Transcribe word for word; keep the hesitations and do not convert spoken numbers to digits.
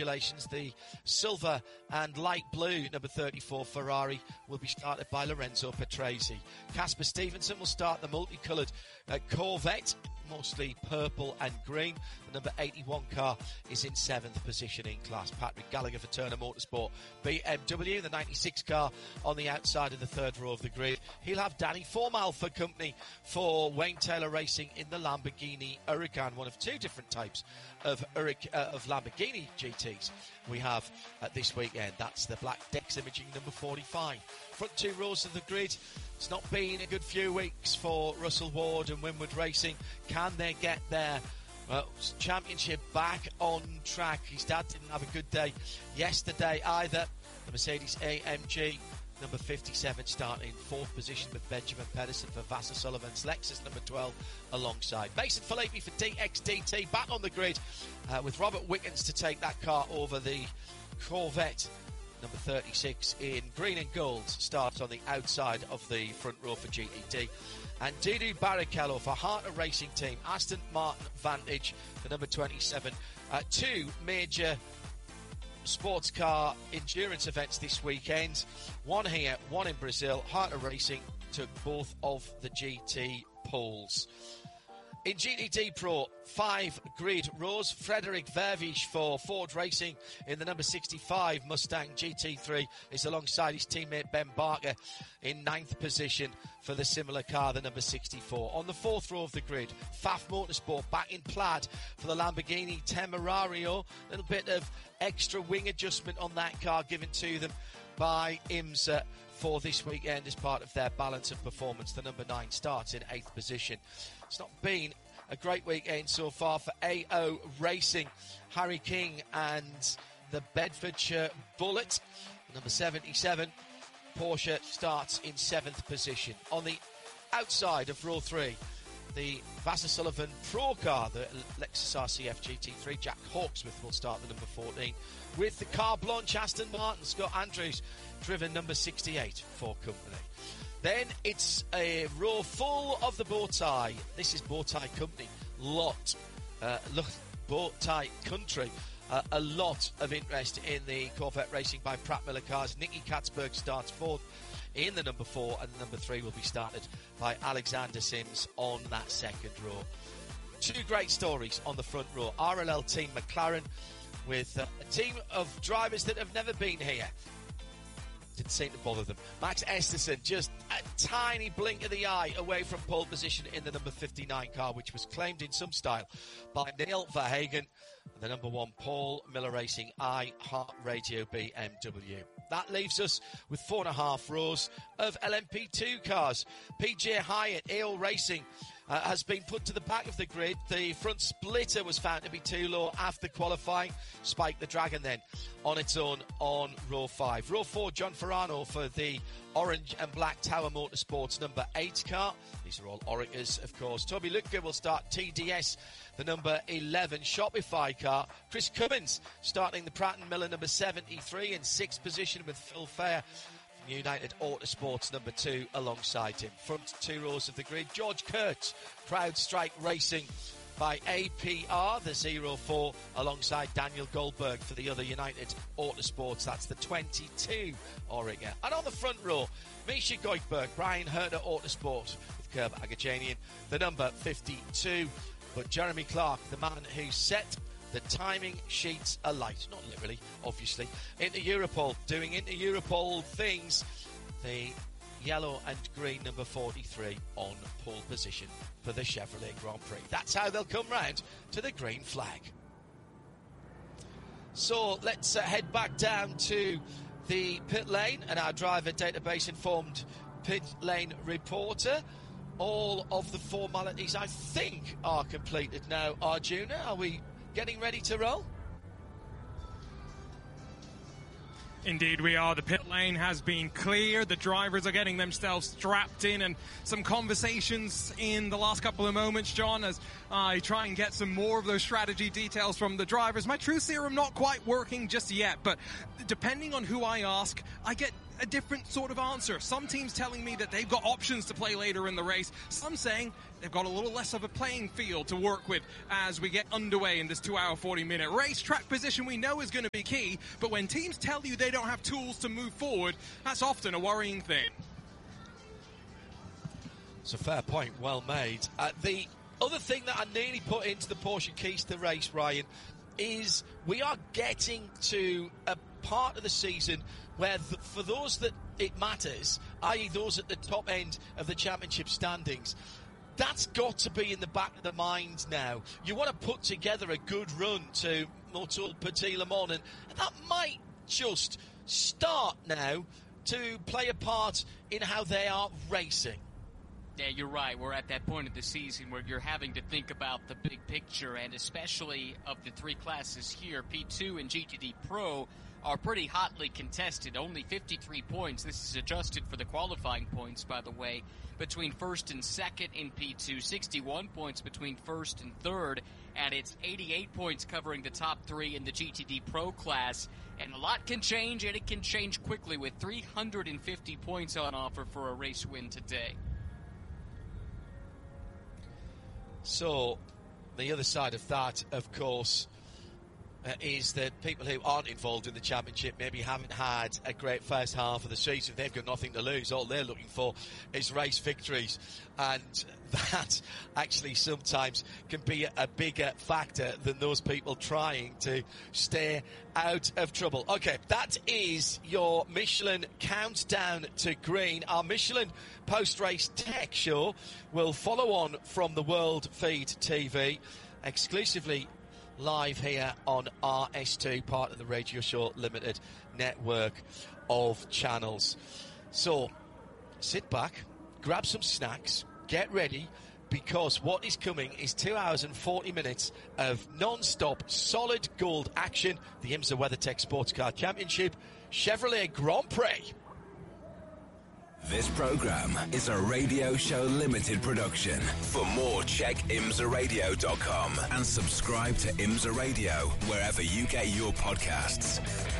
stipulations. The silver and light blue number thirty-four Ferrari will be started by Lorenzo Petresi. Casper Stevenson will start the multicoloured uh, Corvette, mostly purple and green. The number eighty-one car is in seventh position in class. Patrick Gallagher for Turner Motorsport B M W, the ninety-six car on the outside of the third row of the grid. He'll have Danny Formal for company for Wayne Taylor Racing in the Lamborghini Huracan, one of two different types of, Hurac- uh, of Lamborghini G Ts we have uh, this weekend. That's the Black Dex Imaging number forty-five. Front two rows of the grid. It's not been a good few weeks for Russell Ward and Winward Racing. Can they get their well, championship back on track? His dad didn't have a good day yesterday either. The Mercedes A M G number fifty-seven starting in fourth position with Benjamin Pedersen for Vassar Sullivan's Lexus number twelve alongside. Mason Filippi for D X D T back on the grid uh, with Robert Wickens to take that car over the Corvette number thirty-six in green and gold. Starts on the outside of the front row for G E D. And Dudu Barrichello for Harter Racing Team, Aston Martin Vantage, the number twenty-seven. Uh, two major sports car endurance events this weekend. One here, one in Brazil. Harter Racing took both of the G T poles. In G T D Pro, five grid rows. Frederick Vervish for Ford Racing in the number sixty-five Mustang G T three is alongside his teammate Ben Barker in ninth position for the similar car, the number sixty-four. On the fourth row of the grid, Pfaff Motorsport back in plaid for the Lamborghini Temerario. A little bit of extra wing adjustment on that car given to them by IMSA for this weekend as part of their balance of performance. The number nine starts in eighth position. It's not been a great weekend so far for A O Racing. Harry King and the Bedfordshire Bullet, number seventy-seven. Porsche starts in seventh position. On the outside of row three, the Vassar Sullivan Pro car, the Lexus R C F G T three, Jack Hawksworth will start the number fourteen. With the car blanche Aston Martin, Scott Andrews, driven number sixty-eight for company. Then it's a row full of the Bowtie. This is Bowtie Company. Lot. Uh, look, Bowtie Country. Uh, a lot of interest in the Corvette Racing by Pratt Miller cars. Nicky Katzberg starts fourth in the number four, and the number three will be started by Alexander Sims on that second row. Two great stories on the front row. R L L Team McLaren with uh, a team of drivers that have never been here. Didn't seem to bother them. Max Esterson just a tiny blink of the eye away from pole position in the number fifty-nine car, which was claimed in some style by Neil Verhagen. The number one Paul Miller Racing I Heart Radio B M W. That leaves us with four and a half rows of L M P two cars. P J Hyatt, A O Racing, uh, has been put to the back of the grid. The front splitter was found to be too low after qualifying. Spike the Dragon then on its own on row five. Row four, John Ferrano for the orange and black Tower Motorsports number eight car. These are all Orekas, of course. Toby Lutke will start T D S, the number eleven Shopify car. Chris Cummins starting the Pratt and Miller number seventy-three in sixth position with Phil Fair from United Autosports number two alongside him. Front two rows of the grid, George Kurtz, CrowdStrike Racing by A P R, the zero four, alongside Daniel Goldberg for the other United Autosports. That's the twenty-two Oregon. And on the front row, Misha Goikberg, Brian Herter Autosport with Kerb Agajanian, the number fifty-two. But Jeremy Clark, the man who set the timing sheets alight, not literally, obviously, into Europol, doing into Europol things, the yellow and green number forty-three on pole position for the Chevrolet Grand Prix. That's how they'll come round to the green flag. So let's uh, head back down to the pit lane and our driver database informed pit lane reporter. All of the formalities, I think, are completed now. Arjuna, are we getting ready to roll? Indeed we are. The pit lane has been cleared. The drivers are getting themselves strapped in, and some conversations in the last couple of moments, John, as I try and get some more of those strategy details from the drivers. My truth serum not quite working just yet, but depending on who I ask, I get a different sort of answer. Some teams telling me that they've got options to play later in the race. Some saying they've got a little less of a playing field to work with as we get underway in this two hour, forty minute race. Track position we know is going to be key, but when teams tell you they don't have tools to move forward, that's often a worrying thing. It's a fair point, well made. Uh, the other thing that I nearly put into the Porsche keys to the race, Ryan, is we are getting to a part of the season where th- for those that it matters, that is those at the top end of the championship standings, that's got to be in the back of the mind now. You want to put together a good run to Motul Petit Le Mans, and that might just start now to play a part in how they are racing. Yeah, you're right. We're at that point of the season where you're having to think about the big picture, and especially of the three classes here, P two and G T D Pro are pretty hotly contested. Only fifty-three points. This is adjusted for the qualifying points, by the way, between first and second in P two. sixty-one points between first and third, and it's eighty-eight points covering the top three in the G T D Pro class. And a lot can change, and it can change quickly with three hundred fifty points on offer for a race win today. So, the other side of that, of course, uh, is that people who aren't involved in the championship maybe haven't had a great first half of the season. They've got nothing to lose. All they're looking for is race victories. And that actually sometimes can be a bigger factor than those people trying to stay out of trouble. Okay, that is your Michelin countdown to green. Our Michelin post-race tech show will follow on from the World Feed T V, exclusively live here on R S two, part of the Radio Show Limited network of channels. So, sit back, grab some snacks, get ready, because what is coming is two hours and forty minutes of non-stop solid gold action. The IMSA WeatherTech Sports Car Championship Chevrolet Grand Prix. This program is a Radio Show Limited production. For more, check imsa radio dot com and subscribe to IMSA Radio wherever you get your podcasts.